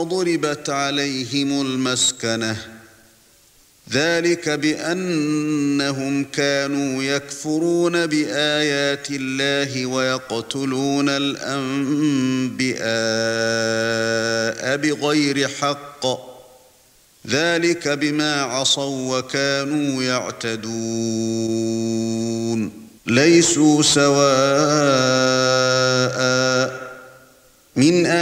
ضربت عليهم المسكنة ذلك بأنهم كانوا يكفرون بآيات الله ويقتلون الأنبياء بغير حق ذلك بما عصوا وكانوا يعتدون ليسوا سواء من